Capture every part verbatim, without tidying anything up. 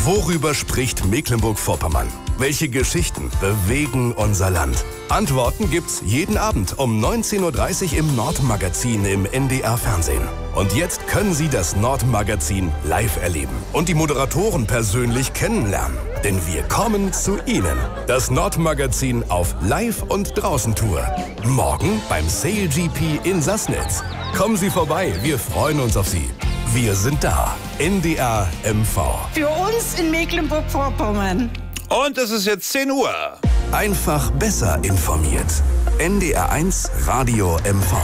Worüber spricht Mecklenburg-Vorpommern? Welche Geschichten bewegen unser Land? Antworten gibt's jeden Abend um neunzehn Uhr dreißig im Nordmagazin im N D R-Fernsehen. Und jetzt können Sie das Nordmagazin live erleben und die Moderatoren persönlich kennenlernen. Denn wir kommen zu Ihnen. Das Nordmagazin auf Live- und Draußen-Tour. Morgen beim Sail G P in Sassnitz. Kommen Sie vorbei, wir freuen uns auf Sie. Wir sind da. N D R M V. Für uns in Mecklenburg-Vorpommern. Und es ist jetzt zehn Uhr. Einfach besser informiert. N D R eins Radio M V.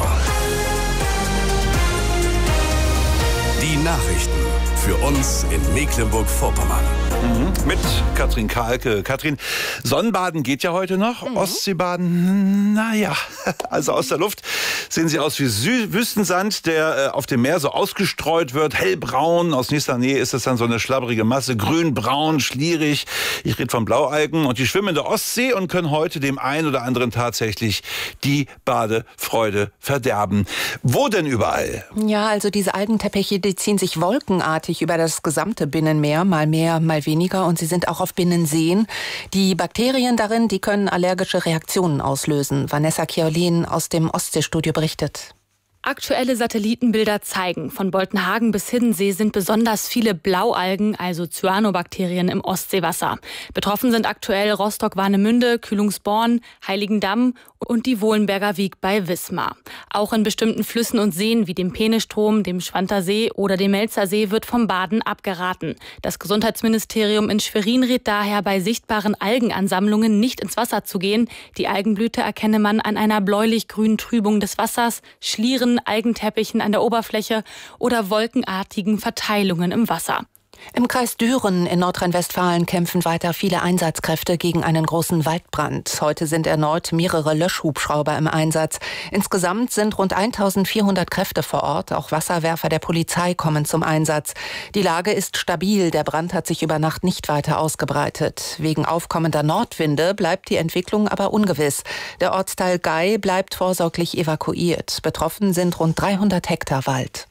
Die Nachrichten für uns in Mecklenburg-Vorpommern. Mhm. Mit Katrin Kahlke. Katrin, Sonnenbaden geht ja heute noch. Mhm. Ostseebaden, naja, also aus der Luft sehen sie aus wie Sü- Wüstensand, der äh, auf dem Meer so ausgestreut wird, hellbraun. Aus nächster Nähe ist es dann so eine schlabbrige Masse, grün, braun, schlierig. Ich rede von Blaualgen und die schwimmen in der Ostsee und können heute dem einen oder anderen tatsächlich die Badefreude verderben. Wo denn überall? Ja, also diese Algenteppiche, die ziehen sich wolkenartig über das gesamte Binnenmeer, mal mehr, mal weniger, und sie sind auch auf Binnenseen. Die Bakterien darin, die können allergische Reaktionen auslösen. Vanessa Chiolin aus dem Ostseestudio berichtet. Aktuelle Satellitenbilder zeigen, von Boltenhagen bis Hiddensee sind besonders viele Blaualgen, also Cyanobakterien im Ostseewasser. Betroffen sind aktuell Rostock-Warnemünde, Kühlungsborn, Heiligendamm und die Wohlenberger Wiek bei Wismar. Auch in bestimmten Flüssen und Seen wie dem Peenestrom, dem Schwanter See oder dem Melzer See wird vom Baden abgeraten. Das Gesundheitsministerium in Schwerin rät daher, bei sichtbaren Algenansammlungen nicht ins Wasser zu gehen. Die Algenblüte erkenne man an einer bläulich-grünen Trübung des Wassers, Schlieren, Algenteppichen an der Oberfläche oder wolkenartigen Verteilungen im Wasser. Im Kreis Düren in Nordrhein-Westfalen kämpfen weiter viele Einsatzkräfte gegen einen großen Waldbrand. Heute sind erneut mehrere Löschhubschrauber im Einsatz. Insgesamt sind rund eintausendvierhundert Kräfte vor Ort. Auch Wasserwerfer der Polizei kommen zum Einsatz. Die Lage ist stabil. Der Brand hat sich über Nacht nicht weiter ausgebreitet. Wegen aufkommender Nordwinde bleibt die Entwicklung aber ungewiss. Der Ortsteil Gei bleibt vorsorglich evakuiert. Betroffen sind rund dreihundert Hektar Wald.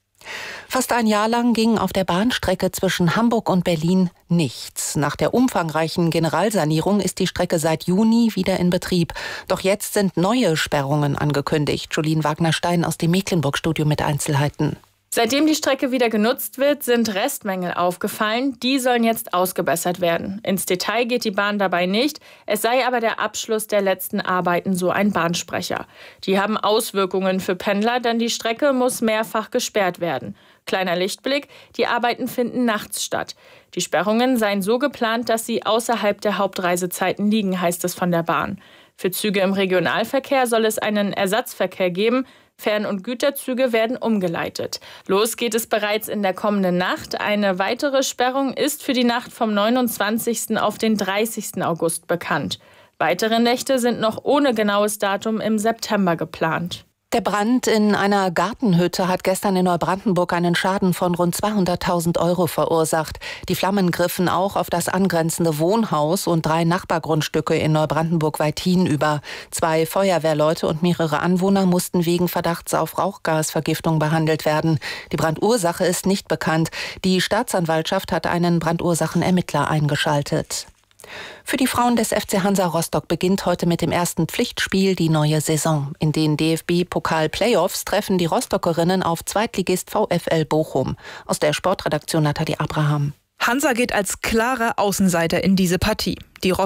Fast ein Jahr lang ging auf der Bahnstrecke zwischen Hamburg und Berlin nichts. Nach der umfangreichen Generalsanierung ist die Strecke seit Juni wieder in Betrieb. Doch jetzt sind neue Sperrungen angekündigt. Jolien Wagner-Stein aus dem Mecklenburg-Studio mit Einzelheiten. Seitdem die Strecke wieder genutzt wird, sind Restmängel aufgefallen. Die sollen jetzt ausgebessert werden. Ins Detail geht die Bahn dabei nicht. Es sei aber der Abschluss der letzten Arbeiten, so ein Bahnsprecher. Die haben Auswirkungen für Pendler, denn die Strecke muss mehrfach gesperrt werden. Kleiner Lichtblick, die Arbeiten finden nachts statt. Die Sperrungen seien so geplant, dass sie außerhalb der Hauptreisezeiten liegen, heißt es von der Bahn. Für Züge im Regionalverkehr soll es einen Ersatzverkehr geben. Fern- und Güterzüge werden umgeleitet. Los geht es bereits in der kommenden Nacht. Eine weitere Sperrung ist für die Nacht vom neunundzwanzigsten auf den dreißigsten August bekannt. Weitere Nächte sind noch ohne genaues Datum im September geplant. Der Brand in einer Gartenhütte hat gestern in Neubrandenburg einen Schaden von rund zweihunderttausend Euro verursacht. Die Flammen griffen auch auf das angrenzende Wohnhaus und drei Nachbargrundstücke in Neubrandenburg-Weithin über. Zwei Feuerwehrleute und mehrere Anwohner mussten wegen Verdachts auf Rauchgasvergiftung behandelt werden. Die Brandursache ist nicht bekannt. Die Staatsanwaltschaft hat einen Brandursachenermittler eingeschaltet. Für die Frauen des F C Hansa Rostock beginnt heute mit dem ersten Pflichtspiel die neue Saison. In den D F B-Pokal-Playoffs treffen die Rostockerinnen auf Zweitligist VfL Bochum. Aus der Sportredaktion Nathalie Abraham. Hansa geht als klarer Außenseiter in diese Partie. Die